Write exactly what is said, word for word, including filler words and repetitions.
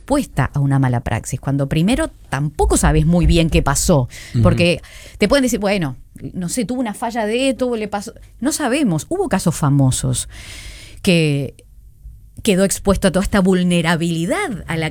expuesta a una mala praxis, cuando primero tampoco sabes muy bien qué pasó, porque uh-huh. te pueden decir, bueno, no sé, tuvo una falla de esto, le pasó, no sabemos. Hubo casos famosos que quedó expuesto a toda esta vulnerabilidad a la